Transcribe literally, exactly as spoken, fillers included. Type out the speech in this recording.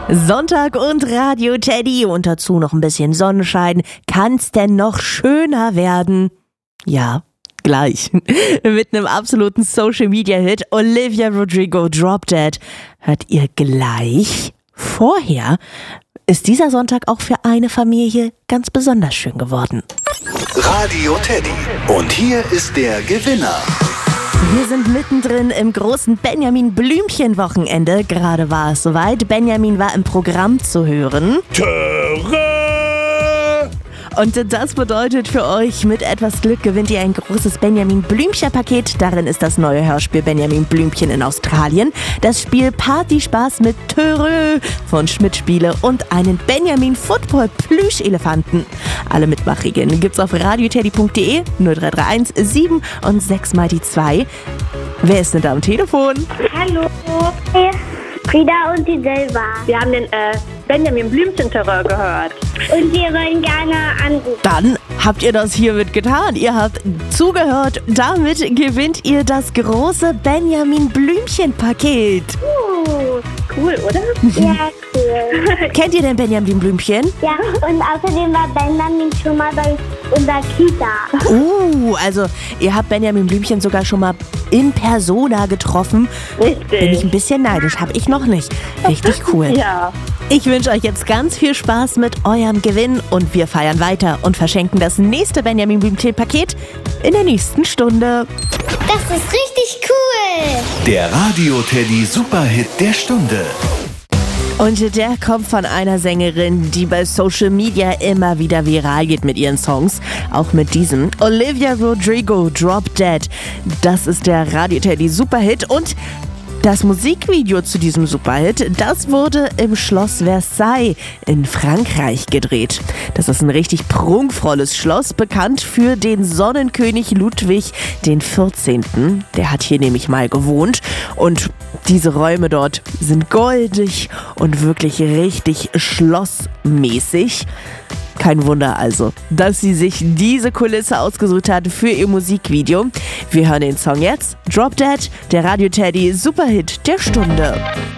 Sonntag und Radio Teddy und dazu noch ein bisschen Sonnenschein. Kann's denn noch schöner werden? Ja, gleich. Mit einem absoluten Social-Media-Hit. Olivia Rodrigo, Drop Dead. Hört ihr gleich? Vorher ist dieser Sonntag auch für eine Familie ganz besonders schön geworden. Radio Teddy. Und hier ist der Gewinner. Wir sind mittendrin im großen Benjamin-Blümchen-Wochenende. Gerade war es soweit. Benjamin war im Programm zu hören. Töre! Und das bedeutet für euch, mit etwas Glück gewinnt ihr ein großes Benjamin-Blümchen-Paket. Darin ist das neue Hörspiel Benjamin Blümchen in Australien, das Spiel Partyspaß mit Töre von Schmidt Spiele und einen Benjamin-Football-Plüschelefanten. Alle Mitmachregeln gibt's auf radioteddy punkt de, null drei drei eins sieben und sechs mal die zwei. Wer ist denn da am Telefon? Hallo. Hey, Frieda und die Silva. Wir haben den äh, Benjamin Blümchen-Terror gehört. Und wir wollen gerne anrufen. Dann habt ihr das hiermit getan. Ihr habt zugehört. Damit gewinnt ihr das große Benjamin Blümchen-Paket. Uh, cool, oder? Ja, cool. Kennt ihr denn Benjamin Blümchen? Ja, und außerdem war Benjamin schon mal bei unserer Kita. Uh, also ihr habt Benjamin Blümchen sogar schon mal in Persona getroffen. Richtig. Bin ich ein bisschen neidisch. Hab ich noch nicht. Richtig cool. Ja. Ich wünsche euch jetzt ganz viel Spaß mit eurem Gewinn und wir feiern weiter und verschenken das nächste Benjamin Blümchen-Paket in der nächsten Stunde. Das ist richtig cool. Der Radio Teddy Superhit der Stunde. Und der kommt von einer Sängerin, die bei Social Media immer wieder viral geht mit ihren Songs. Auch mit diesem. Olivia Rodrigo, Drop Dead. Das ist der Radio Teddy Superhit und das Musikvideo zu diesem Superhit, das wurde im Schloss Versailles in Frankreich gedreht. Das ist ein richtig prunkvolles Schloss, bekannt für den Sonnenkönig Ludwig den vierzehnten. Der hat hier nämlich mal gewohnt und diese Räume dort sind goldig und wirklich richtig schlossmäßig. Kein Wunder also, dass sie sich diese Kulisse ausgesucht hat für ihr Musikvideo. Wir hören den Song jetzt. Drop Dead, der Radio Teddy Superhit der Stunde.